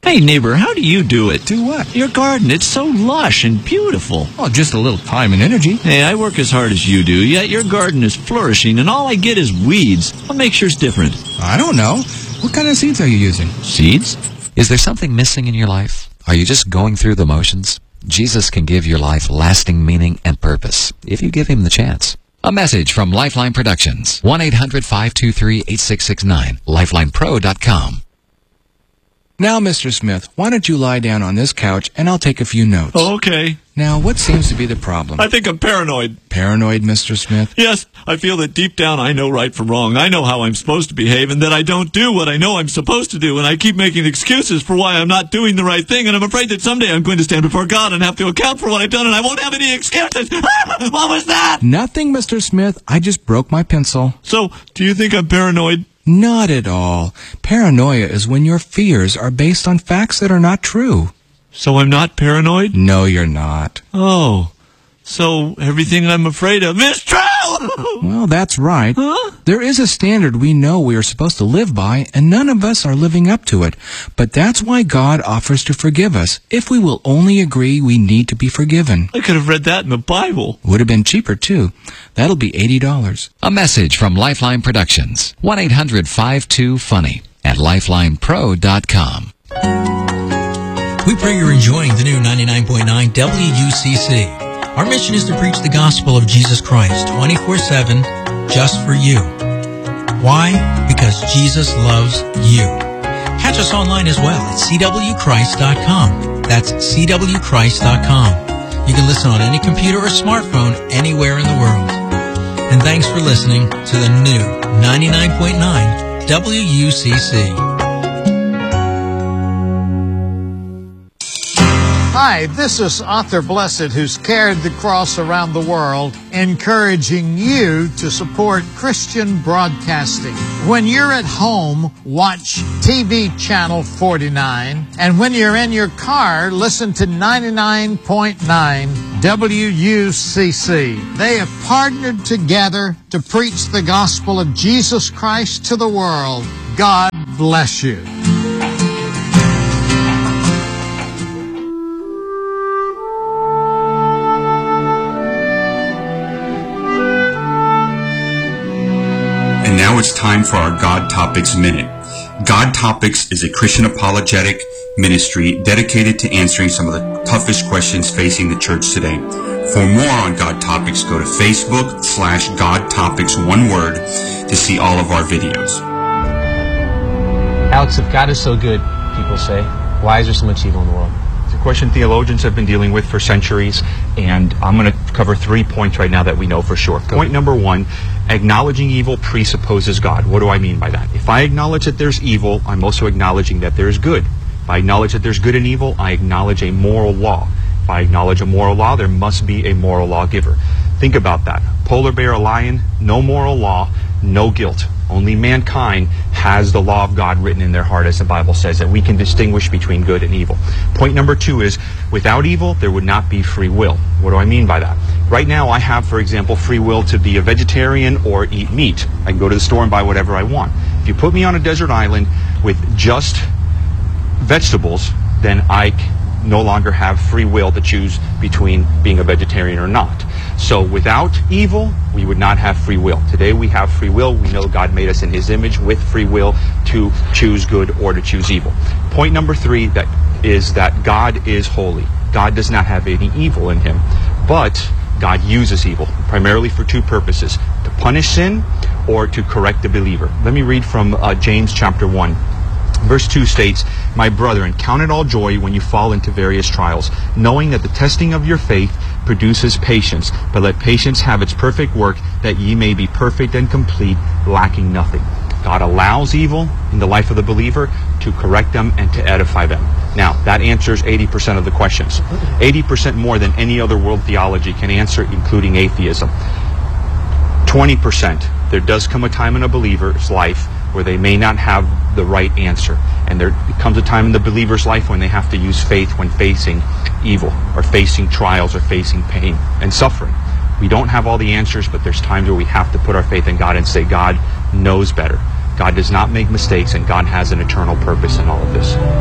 Hey, neighbor, how do you do it? Do what? Your garden, it's so lush and beautiful. Oh, just a little time and energy. Hey, I work as hard as you do, yet your garden is flourishing, and all I get is weeds. What makes yours different? I don't know. What kind of seeds are you using? Seeds? Is there something missing in your life? Are you just going through the motions? Jesus can give your life lasting meaning and purpose if you give him the chance. A message from Lifeline Productions. 1-800-523-8669. LifelinePro.com. Now, Mr. Smith, why don't you lie down on this couch and I'll take a few notes. Oh, okay. Now, what seems to be the problem? I think I'm paranoid. Paranoid, Mr. Smith? Yes, I feel that deep down I know right from wrong. I know how I'm supposed to behave, and that I don't do what I know I'm supposed to do, and I keep making excuses for why I'm not doing the right thing, and I'm afraid that someday I'm going to stand before God and have to account for what I've done, and I won't have any excuses. What was that? Nothing, Mr. Smith. I just broke my pencil. So, do you think I'm paranoid? Not at all. Paranoia is when your fears are based on facts that are not true. So I'm not paranoid? No, you're not. Oh, so everything I'm afraid of is true! Well, that's right. Huh? There is a standard we know we are supposed to live by, and none of us are living up to it. But that's why God offers to forgive us, if we will only agree we need to be forgiven. I could have read that in the Bible. Would have been cheaper, too. That'll be $80. A message from Lifeline Productions. 1-800-52-FUNNY at LifelinePro.com. We pray you're enjoying the new 99.9 WUCC. Our mission is to preach the gospel of Jesus Christ 24/7 just for you. Why? Because Jesus loves you. Catch us online as well at cwchrist.com. That's cwchrist.com. You can listen on any computer or smartphone anywhere in the world. And thanks for listening to the new 99.9 WUCC. Hi, this is Arthur Blessed, who's carried the cross around the world, encouraging you to support Christian broadcasting. When you're at home, watch TV channel 49, and when you're in your car, listen to 99.9 WUCC. They have partnered together to preach the gospel of Jesus Christ to the world. God bless you. And now it's time for our God Topics Minute. God Topics is a Christian apologetic ministry dedicated to answering some of the toughest questions facing the church today. For more on God Topics, go to Facebook/God Topics, one word, to see all of our videos. Alex, if God is so good, people say, why is there so much evil in the world? It's a question theologians have been dealing with for centuries, and I'm going to cover 3 points right now that we know for sure. Point number 1, acknowledging evil presupposes God. What do I mean by that? If I acknowledge that there's evil, I'm also acknowledging that there's good. If I acknowledge that there's good and evil, I acknowledge a moral law. If I acknowledge a moral law, there must be a moral lawgiver. Think about that. Polar bear, a lion, no moral law, no guilt. Only mankind has the law of God written in their heart, as the Bible says, that we can distinguish between good and evil. Point number 2 is, without evil, there would not be free will. What do I mean by that? Right now, I have, for example, free will to be a vegetarian or eat meat. I can go to the store and buy whatever I want. If you put me on a desert island with just vegetables, then I no longer have free will to choose between being a vegetarian or not. So without evil, we would not have free will. Today we have free will. We know God made us in His image with free will to choose good or to choose evil. Point number 3 is that God is holy. God does not have any evil in Him, but God uses evil primarily for 2 purposes: to punish sin or to correct the believer. Let me read from James chapter 1. Verse 2 states, "My brethren, count it all joy when you fall into various trials, knowing that the testing of your faith produces patience. But let patience have its perfect work, that ye may be perfect and complete, lacking nothing." God allows evil in the life of the believer to correct them and to edify them. Now, that answers 80% of the questions. 80% more than any other world theology can answer, including atheism. 20%, there does come a time in a believer's life where they may not have the right answer. And there comes a time in the believer's life when they have to use faith when facing evil, or facing trials, or facing pain and suffering. We don't have all the answers, but there's times where we have to put our faith in God and say, God knows better. God does not make mistakes, and God has an eternal purpose in all of this.